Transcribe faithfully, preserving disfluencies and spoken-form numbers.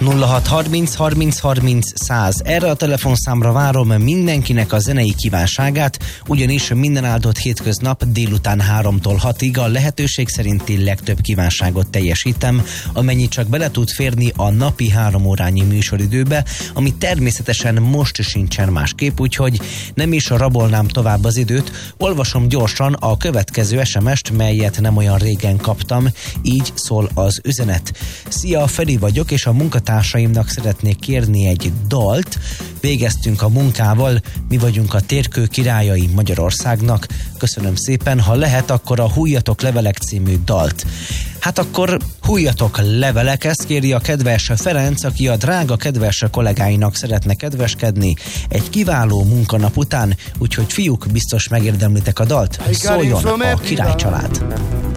nulla hat harminc harminc harminc száz. Erre a telefonszámra várom mindenkinek a zenei kívánságát, ugyanis minden áldott hétköznap délután háromtól hatig a lehetőség szerinti legtöbb kívánságot teljesítem, amennyi csak bele tud férni a napi három órányi műsoridőbe, ami természetesen most sincsen másképp, úgyhogy nem is rabolnám tovább az időt, olvasom gyorsan a következő es em est, melyet nem olyan régen kaptam, így szól az üzenet. Szia, Feri vagyok, és a munkatársaimnak szeretnék kérni egy dalt. Végeztünk a munkával, mi vagyunk a térkő királyai Magyarországnak. Köszönöm szépen, ha lehet, akkor a Hújjatok levelek című dalt. Hát akkor hújjatok levelek, ezt kéri a kedves Ferenc, aki a drága kedves kollégáinak szeretne kedveskedni egy kiváló munkanap után, úgyhogy fiúk, biztos megérdemlitek a dalt. Szóljon a Királycsalád!